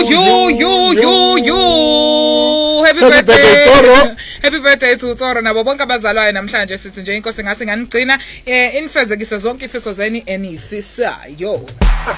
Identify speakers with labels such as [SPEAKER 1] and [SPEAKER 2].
[SPEAKER 1] Happy birthday Toro. Happy birthday to Toro nabo bonke abazalwayo namhlanje sithi nje inkosi ngathi nganigcina inifezekiso zonke ifiso zeni enifisayo.